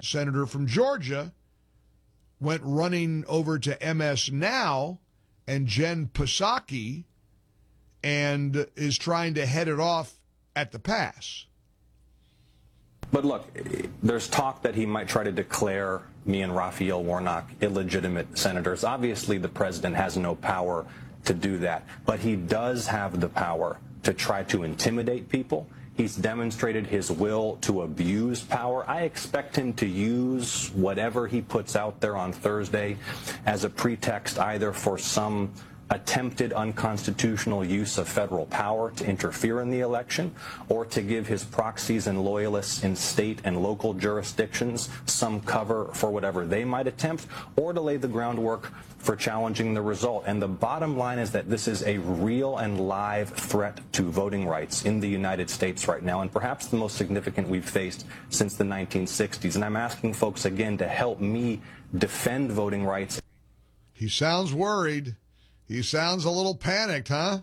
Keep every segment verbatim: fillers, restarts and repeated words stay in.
senator from Georgia went running over to M S Now and Jen Psaki and is trying to head it off at the pass. But look, there's talk that he might try to declare me and Raphael Warnock illegitimate senators. Obviously, the president has no power to do that, but he does have the power to try to intimidate people. He's demonstrated his will to abuse power. I expect him to use whatever he puts out there on Thursday as a pretext either for some attempted unconstitutional use of federal power to interfere in the election, or to give his proxies and loyalists in state and local jurisdictions some cover for whatever they might attempt, or to lay the groundwork for challenging the result. And the bottom line is that this is a real and live threat to voting rights in the United States right now, and perhaps the most significant we've faced since the nineteen sixties. And I'm asking folks again to help me defend voting rights. He sounds worried. He sounds a little panicked, huh?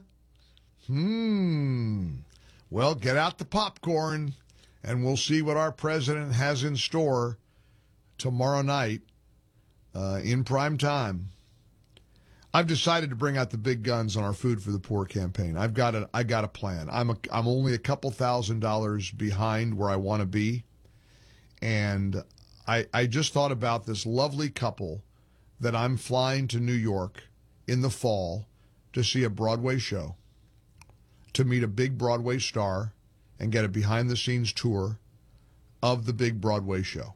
Hmm. Well, get out the popcorn, and we'll see what our president has in store tomorrow night uh, in prime time. I've decided to bring out the big guns on our Food for the Poor campaign. I've got a, I got a plan. I'm a, I'm only a couple thousand dollars behind where I want to be, and I I just thought about this lovely couple that I'm flying to New York in the fall to see a Broadway show, to meet a big Broadway star and get a behind-the-scenes tour of the big Broadway show.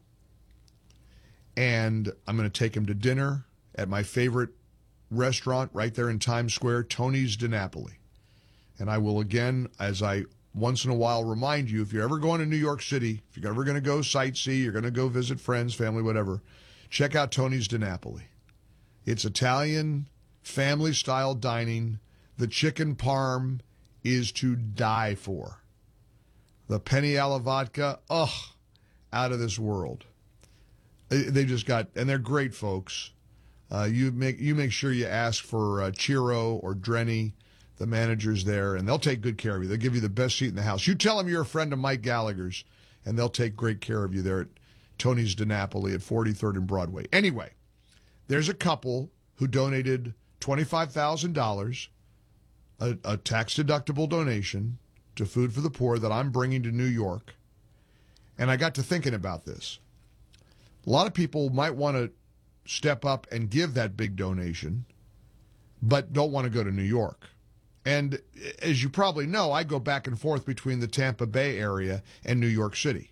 And I'm going to take him to dinner at my favorite restaurant right there in Times Square, Tony's DiNapoli. And I will again, as I once in a while remind you, if you're ever going to New York City, if you're ever going to go sightsee, you're going to go visit friends, family, whatever, check out Tony's DiNapoli. It's Italian family-style dining. The chicken parm is to die for. The penny alla vodka, ugh, out of this world. They just got, and they're great folks. Uh, you make you make sure you ask for uh, Chiro or Drenny, the managers there, and they'll take good care of you. They'll give you the best seat in the house. You tell them you're a friend of Mike Gallagher's, and they'll take great care of you there at Tony's DiNapoli at forty-third and Broadway. Anyway, there's a couple who donated twenty-five thousand dollars, a, a tax-deductible donation to Food for the Poor that I'm bringing to New York. And I got to thinking about this. A lot of people might want to step up and give that big donation, but don't want to go to New York. And as you probably know, I go back and forth between the Tampa Bay area and New York City.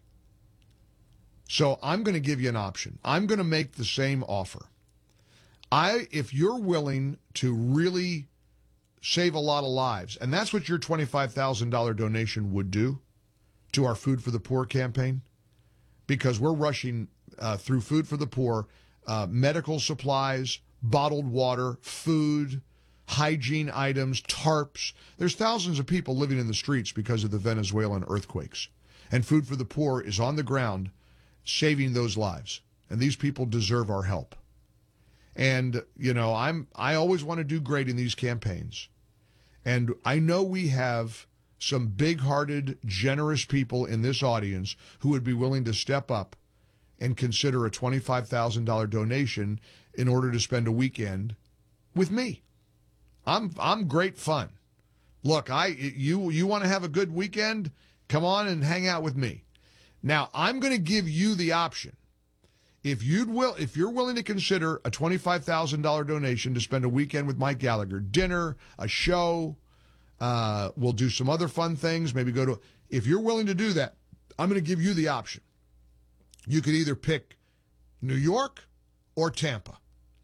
So I'm going to give you an option. I'm going to make the same offer. I, if you're willing to really save a lot of lives, and that's what your twenty-five thousand dollars donation would do to our Food for the Poor campaign, because we're rushing uh, through Food for the Poor, uh, medical supplies, bottled water, food, hygiene items, tarps. There's thousands of people living in the streets because of the Venezuelan earthquakes. And Food for the Poor is on the ground saving those lives. And these people deserve our help. And, you know, I'm I always want to do great in these campaigns. And I know we have some big-hearted, generous people in this audience who would be willing to step up and consider a twenty-five thousand dollars donation in order to spend a weekend with me. I'm I'm great fun. Look, I you you want to have a good weekend? Come on and hang out with me. Now, I'm going to give you the option. If you'd will, if you're willing to consider a twenty-five thousand dollars donation to spend a weekend with Mike Gallagher, dinner, a show, uh, we'll do some other fun things, maybe go to, if you're willing to do that, I'm going to give you the option. You could either pick New York or Tampa.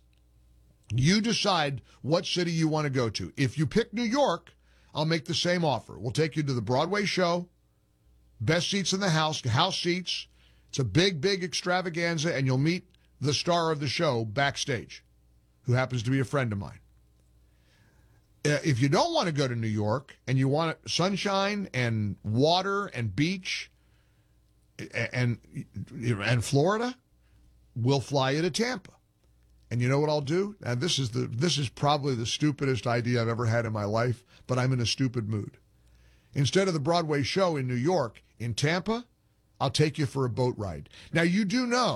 You decide what city you want to go to. If you pick New York, I'll make the same offer. We'll take you to the Broadway show, best seats in the house, house seats. It's a big, big extravaganza, and you'll meet the star of the show backstage, who happens to be a friend of mine. Uh, if you don't want to go to New York and you want sunshine and water and beach and, and Florida, we'll fly you to Tampa. And you know what I'll do? And this is the this is probably the stupidest idea I've ever had in my life, but I'm in a stupid mood. Instead of the Broadway show in New York, in Tampa, I'll take you for a boat ride. Now, you do know